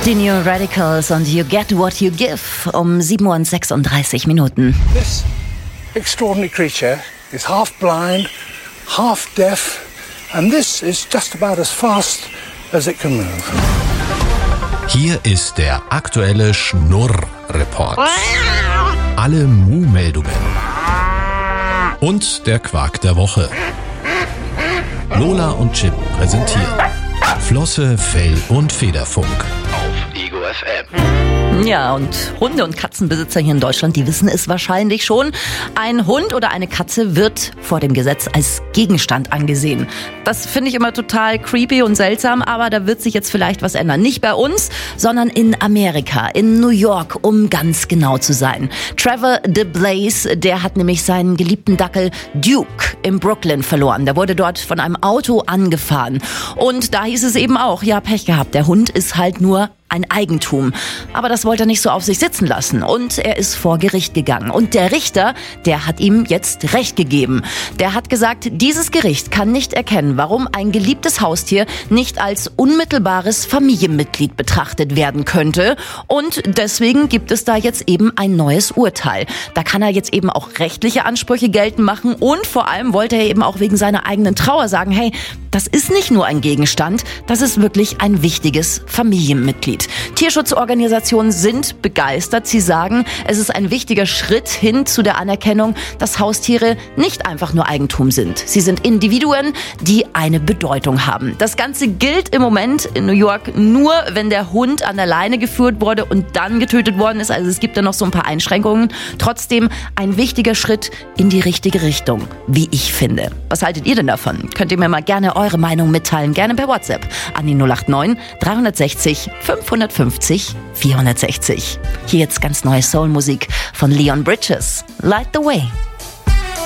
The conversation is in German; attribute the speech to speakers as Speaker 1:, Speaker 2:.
Speaker 1: Die New Radicals und You Get What You Give um 7:36 Minuten.
Speaker 2: This extraordinary creature is half blind, half deaf, and this is just about as fast as it can move.
Speaker 3: Hier ist der aktuelle Schnurr-Report. Alle Mu-Meldungen. Und der Quark der Woche. Lola und Chip präsentieren Flosse, Fell und Federfunk auf Ego FM.
Speaker 1: Ja, und Hunde- und Katzenbesitzer hier in Deutschland, die wissen es wahrscheinlich schon. Ein Hund oder eine Katze wird vor dem Gesetz als Gegenstand angesehen. Das finde ich immer total creepy und seltsam, aber da wird sich jetzt vielleicht was ändern. Nicht bei uns, sondern in Amerika, in New York, um ganz genau zu sein. Trevor DeBlaze, der hat nämlich seinen geliebten Dackel Duke in Brooklyn verloren. Der wurde dort von einem Auto angefahren. Und da hieß es eben auch, ja, Pech gehabt, der Hund ist halt nur ein Eigentum. Aber das wollte er nicht so auf sich sitzen lassen und er ist vor Gericht gegangen. Und der Richter, der hat ihm jetzt Recht gegeben. Der hat gesagt, dieses Gericht kann nicht erkennen, warum ein geliebtes Haustier nicht als unmittelbares Familienmitglied betrachtet werden könnte. Und deswegen gibt es da jetzt eben ein neues Urteil. Da kann er jetzt eben auch rechtliche Ansprüche geltend machen und vor allem wollte er eben auch wegen seiner eigenen Trauer sagen, hey, das ist nicht nur ein Gegenstand, das ist wirklich ein wichtiges Familienmitglied. Tierschutzorganisationen sind begeistert. Sie sagen, es ist ein wichtiger Schritt hin zu der Anerkennung, dass Haustiere nicht einfach nur Eigentum sind. Sie sind Individuen, die eine Bedeutung haben. Das Ganze gilt im Moment in New York nur, wenn der Hund an der Leine geführt wurde und dann getötet worden ist. Also es gibt da noch so ein paar Einschränkungen. Trotzdem ein wichtiger Schritt in die richtige Richtung, wie ich finde. Was haltet ihr denn davon? Könnt ihr mir mal gerne eure Meinung mitteilen, gerne per WhatsApp an die 089 360 550 460. Hier jetzt ganz neue Soul-Musik von Leon Bridges. Light the Way.